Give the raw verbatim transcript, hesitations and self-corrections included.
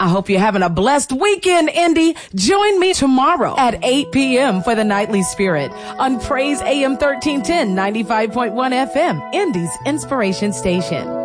I hope you're having a blessed weekend, Indy. Join me tomorrow at eight p.m. for the Nightly Spirit on Praise A M thirteen ten, ninety-five point one F M, Indy's Inspiration Station.